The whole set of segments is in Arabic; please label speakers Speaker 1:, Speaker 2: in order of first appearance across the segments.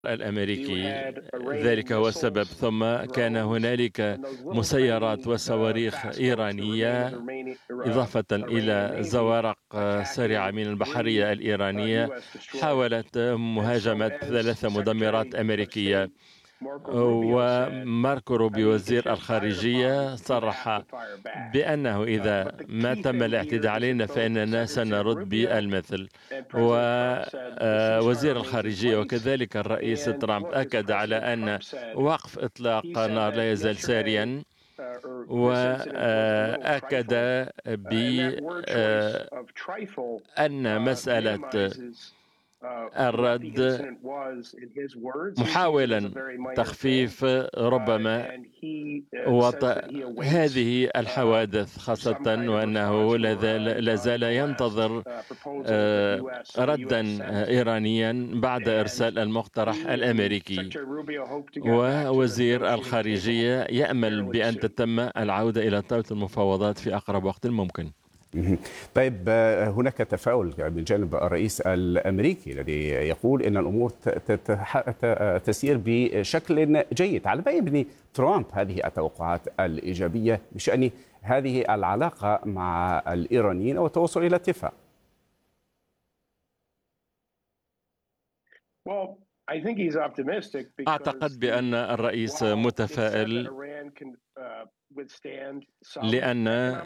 Speaker 1: الأمريكي ذلك هو السبب. ثم كان هنالك مسيرات وصواريخ إيرانية إضافة إلى زوارق سريعة من البحرية الإيرانية حاولت مهاجمة 3 مدمرات أمريكية. وماركو روبيو وزير الخارجية صرح بأنه إذا ما تم الاعتداء علينا فإننا سنرد بالمثل. ووزير الخارجية وكذلك الرئيس ترامب أكد على أن وقف إطلاق النار لا يزال ساريا، وأكد بأن مسألة الرد محاولا تخفيف ربما وطأ هذه الحوادث، خاصة وأنه لا زال ينتظر ردا إيرانيا بعد إرسال المقترح الأمريكي. ووزير الخارجية يأمل بأن تتم العودة إلى طاولة المفاوضات في أقرب وقت ممكن.
Speaker 2: طيب، هناك تفاؤل من جانب الرئيس الأمريكي الذي يقول أن الأمور تسير بشكل جيد. على ما يبني ترامب هذه التوقعات الإيجابية بشأن هذه العلاقة مع الإيرانيين والتوصل إلى اتفاق؟
Speaker 1: أعتقد بأن الرئيس متفائل، لأن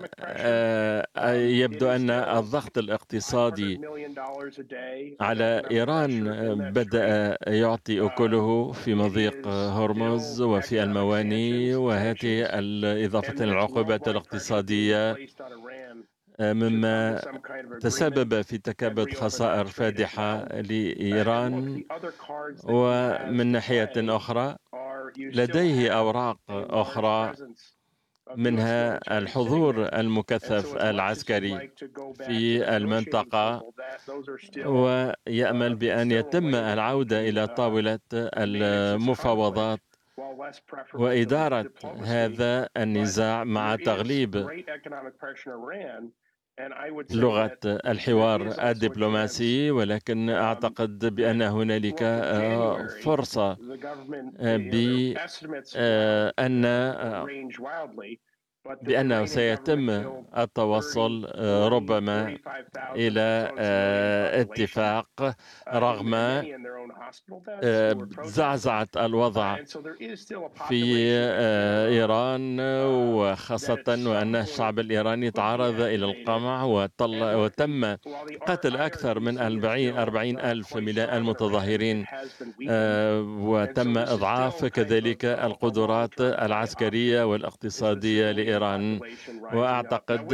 Speaker 1: يبدو أن الضغط الاقتصادي على إيران بدأ يعطي أكله في مضيق هرمز وفي الموانئ، وهذه إضافة للعقوبات الاقتصادية مما تسبب في تكبد خسائر فادحة لإيران. ومن ناحية أخرى لديه أوراق أخرى، منها الحضور المكثف العسكري في المنطقة، ويأمل بأن يتم العودة إلى طاولة المفاوضات وإدارة هذا النزاع مع تغليب لغة الحوار الدبلوماسي. ولكن أعتقد بأن هنالك فرصة بأنه سيتم التوصل ربما إلى اتفاق رغم زعزعة الوضع في إيران، وخاصة وأن الشعب الإيراني تعرض إلى القمع وتم قتل أكثر من 40 ألف من المتظاهرين، وتم إضعاف كذلك القدرات العسكرية والاقتصادية لإيران. وأعتقد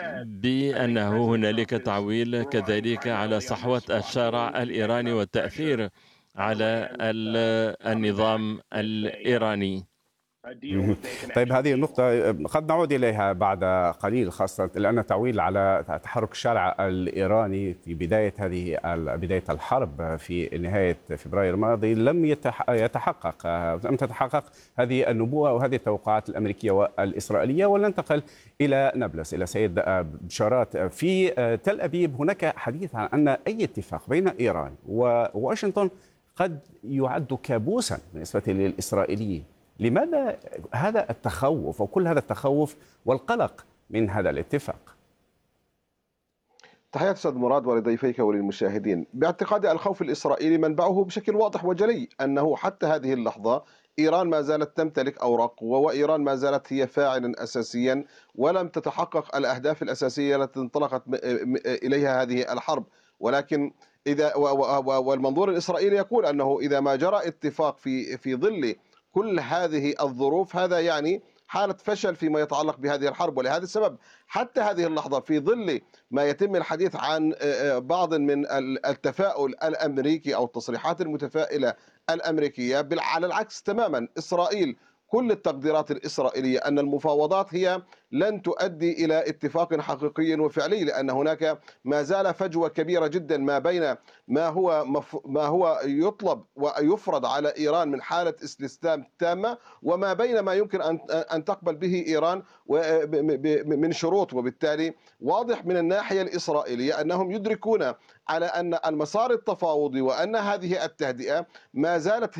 Speaker 1: بأنه هنالك تعويل كذلك على صحوة الشارع الإيراني والتأثير على النظام الإيراني.
Speaker 2: طيب، هذه النقطة قد نعود إليها بعد قليل، خاصة لأن تعويل على تحرك الشارع الإيراني في بداية الحرب في نهاية فبراير الماضي لم تتحقق هذه النبوءة وهذه التوقعات الأمريكية والإسرائيلية. ولننتقل إلى نابلس، إلى سيد بشارات. في تل أبيب هناك حديث عن أن أي اتفاق بين إيران وواشنطن قد يعد كابوسا بالنسبة للإسرائيليين. لماذا هذا التخوف وكل هذا التخوف والقلق من هذا الاتفاق؟
Speaker 3: تحياتي أستاذ مراد ولضيفيك وللمشاهدين. باعتقادي الخوف الإسرائيلي منبعه بشكل واضح وجلي أنه حتى هذه اللحظة إيران ما زالت تمتلك أوراق قوة، وإيران ما زالت هي فاعلا أساسيا، ولم تتحقق الأهداف الأساسية التي انطلقت إليها هذه الحرب. ولكن والمنظور الإسرائيلي يقول أنه إذا ما جرى اتفاق في ظل كل هذه الظروف، هذا يعني حالة فشل فيما يتعلق بهذه الحرب. ولهذا السبب حتى هذه اللحظة في ظل ما يتم الحديث عن بعض من التفاؤل الأمريكي أو التصريحات المتفائلة الأمريكية، على العكس تماما إسرائيل كل التقديرات الإسرائيلية أن المفاوضات هي لن تؤدي إلى اتفاق حقيقي وفعلي، لأن هناك ما زال فجوة كبيرة جدا ما بين ما هو يطلب ويفرض على إيران من حالة استسلام تامة، وما بين ما يمكن أن تقبل به إيران من شروط. وبالتالي واضح من الناحية الإسرائيلية أنهم يدركون على أن المسار التفاوضي وأن هذه التهدئة ما زالت